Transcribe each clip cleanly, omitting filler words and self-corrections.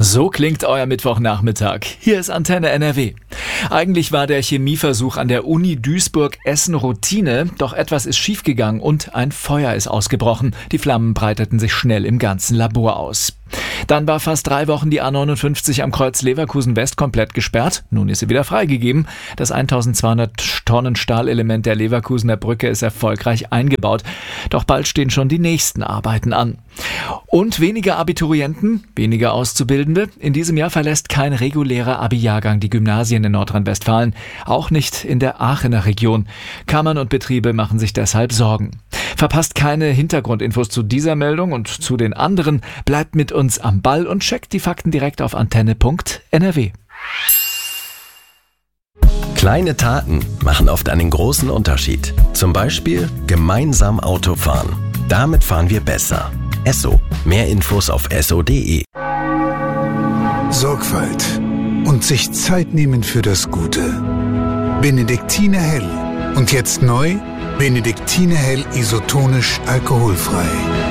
So klingt euer Mittwochnachmittag. Hier ist Antenne NRW. Eigentlich war der Chemieversuch an der Uni Duisburg-Essen Routine, doch etwas ist schiefgegangen und ein Feuer ist ausgebrochen. Die Flammen breiteten sich schnell im ganzen Labor aus. Dann war fast 3 Wochen die A59 am Kreuz Leverkusen West komplett gesperrt. Nun ist sie wieder freigegeben. Das 1200 Tonnen Stahlelement der Leverkusener Brücke ist erfolgreich eingebaut. Doch bald stehen schon die nächsten Arbeiten an. Und weniger Abiturienten, weniger Auszubildende. In diesem Jahr verlässt kein regulärer Abi-Jahrgang die Gymnasien in Nordrhein-Westfalen. Auch nicht in der Aachener Region. Kammern und Betriebe machen sich deshalb Sorgen. Verpasst keine Hintergrundinfos zu dieser Meldung und zu den anderen. Bleibt mit uns am Ball und checkt die Fakten direkt auf antenne.nrw. Kleine Taten machen oft einen großen Unterschied. Zum Beispiel gemeinsam Auto fahren. Damit fahren wir besser. Esso. Mehr Infos auf esso.de. Sorgfalt und sich Zeit nehmen für das Gute. Benediktiner Hell. Und jetzt neu, Benediktiner Hell isotonisch alkoholfrei.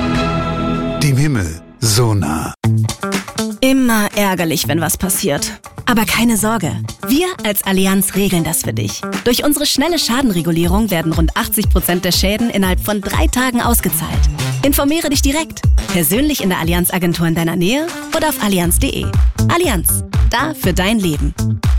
Dem Himmel so nah. Immer ärgerlich, wenn was passiert. Aber keine Sorge, wir als Allianz regeln das für dich. Durch unsere schnelle Schadenregulierung werden rund 80% der Schäden innerhalb von 3 Tagen ausgezahlt. Informiere dich direkt, persönlich in der Allianz-Agentur in deiner Nähe oder auf allianz.de. Allianz, da für dein Leben.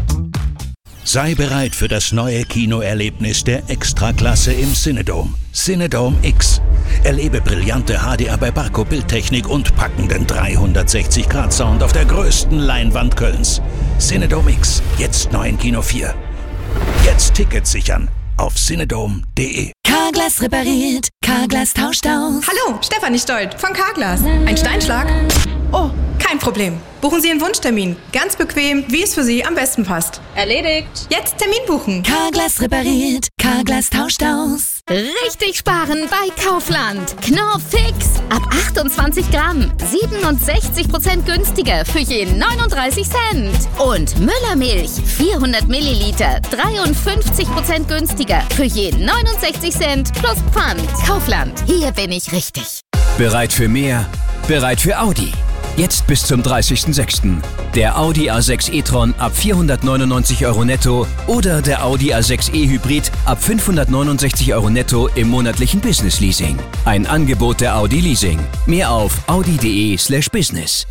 Sei bereit für das neue Kinoerlebnis der Extraklasse im Cinedom. Cinedom X. Erlebe brillante HDR bei Barco Bildtechnik und packenden 360-Grad-Sound auf der größten Leinwand Kölns. Cinedom X, jetzt neu in Kino 4. Jetzt Tickets sichern auf cinedom.de. Carglass repariert, Carglass tauscht aus. Hallo, Stefanie Stolt von Carglass. Ein Steinschlag? Oh, kein Problem. Buchen Sie Ihren Wunschtermin. Ganz bequem, wie es für Sie am besten passt. Erledigt. Jetzt Termin buchen. Carglass repariert, Carglass tauscht aus. Richtig sparen bei Kaufland. Knorr Fix. Ab 28 Gramm. 67% günstiger für je 39 Cent. Und Müllermilch. 400 Milliliter. 53% günstiger für je 69 Cent plus Pfand. Kaufland. Hier bin ich richtig. Bereit für mehr? Bereit für Audi. Jetzt bis zum 30.06. Der Audi A6 e-tron ab 499 € netto oder der Audi A6 e-Hybrid ab 569 € netto im monatlichen Business-Leasing. Ein Angebot der Audi Leasing. Mehr auf audi.de/business.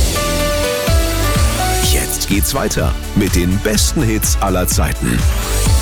Jetzt geht's weiter mit den besten Hits aller Zeiten.